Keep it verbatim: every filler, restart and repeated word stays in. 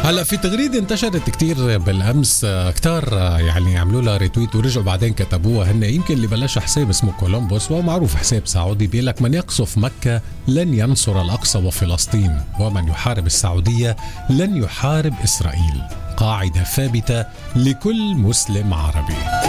هلا في تغريدة انتشرت كتير بالأمس، كتار يعني عملوا لها ريتويت ورجعوا بعدين كتبوها هن، يمكن اللي بلش حساب اسمه كولومبوس ومعروف حساب سعودي، بيقول لك: من يقصف مكة لن ينصر الأقصى وفلسطين، ومن يحارب السعودية لن يحارب إسرائيل. قاعدة ثابتة لكل مسلم عربي.